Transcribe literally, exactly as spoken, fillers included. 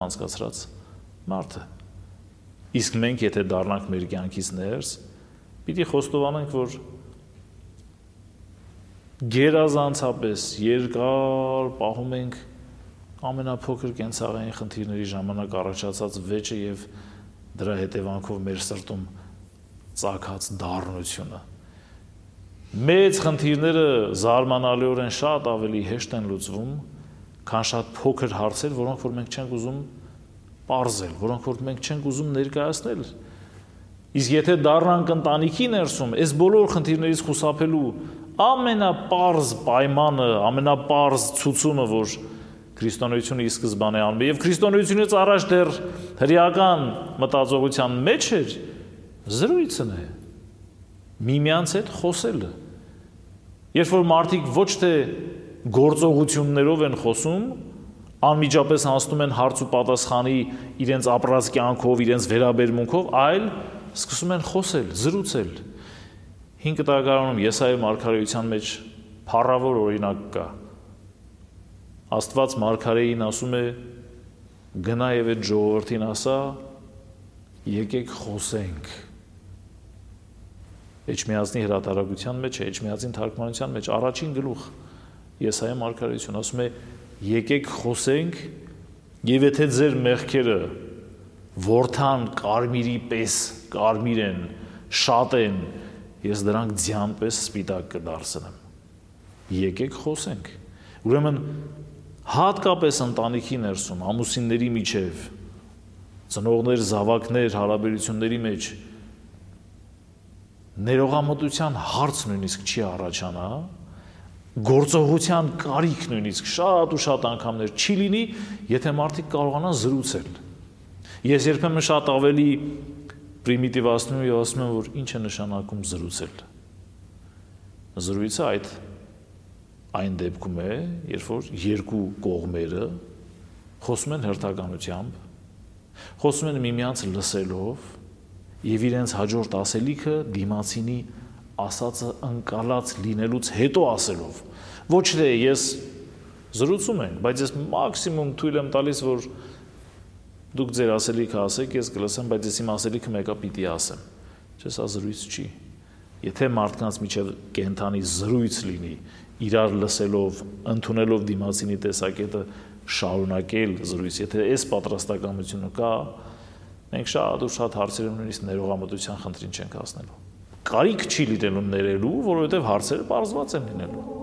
անցկացրած մարդը։ Իսկ մենք եթե դառնանք մեր կյանքից ներս, պիտի խոստովանենք, որ գերազանցապես երկար պահում ենք ամենափոքր կենցաղային խնդիրների ժամանակ առաջացած վեճը եւ դրա հետևանքով մեր սրտում ծագած դառնությունը։ Մեծ խնդիրները զարմանալիորեն շատ ավելի հեշտ են լուծվում, քան շատ փոքր հարցեր, որոնք որ մենք չենք ուզում պարզել, որոնք որ մենք չենք ուզում ներկայացնել։ Իսկ եթե դառնանք ընտանիքի ներսում, այս բոլոր խնդիրներից խուսափելու ամենապարզ պայմանը, ամենապարզ ցուցումը, որ քրիստոնեությունը ի սկզբանե անում է, եւ քրիստոնեությունից առաջ դեռ հրեական մտածողության մեջ էր, զրույցն է, միմյանց հետ խոսելը։ Երբ որ մարդիկ ոչ թե գործողություններով են խոսում, անմիջապես հասնում են հարց ու պատասխանի իրենց ապրած կյանքով, իրենց վերաբերմունքով, այլ սկսում են խոսել, զրուցել։ Հինգ տաղարանում Եսայի մարգարեության մեջ փառավոր օրինակ կա։ Աստված մարգարեին ասում է. գնա եւ այդ ժողովրդին ասա, եկեք խոսենք։ Էջմիածնի հրատարակության մեջ է, Էջմիածին թարգմանության մեջ առաջին գլուխ Եսայի մարգարեություն ասում է. եկեք խոսենք, եւ եթե ձեր մեղքերը որդան կարմիրի պես կարմիր են, շատ են, ես դրանք ձյան պես սպիտակ կդարձնեմ։ Եկեք խոսենք։ Ուրեմն հատկապես ընտանիքի ներսում, ամուսինների միջև, ծնողներ, զավակներ, հարաբերությունների մեջ ներողամտության հարց նույնիսկ չի առաջանա, գործողության կարիք նույնիսկ շատ ու շատ անգամներ չի լինի, եթե մարդիկ կարողանան զրուցել։ Ես երբեմն շատ ավելի պրիմիտիվացնում եւ ասում եմ, որ ինչ է նշանակում զրուցել։ Զրույցը այդ այն դեպքում է, երբ որ երկու կողմերը խոսում են հերթականությամբ, խոսում են միմյանց լսելով եւ իրենց հաջորդ ասելիքը դիմացինի ասածը ընկալած լինելուց հետո ասելով։ Ոչ թե ես զրուցում ենք, բայց ես մաքսիմում թույլ եմ տալիս, որ դուք ձեր ասելիքը ասեք, ես կլսեմ, բայց ես իմ ասելիքը մեկը պիտի ասեմ։ Չէ, սա զրույց չի։ Եթե մարդկանց միջև կենթանի զրույց լինի, իրար լսելով, ընդունելով դիմացինի տեսակետը շարունակել զրույց, եթե այս պատրաստակամությունը կա, մենք շատ ու շատ հարցերում նույնիսկ ներողամտության խնդրին չենք հասնելու։ Կարիք չի լինելու ներելու, որովհետև հարցերը պարզված են լինելու։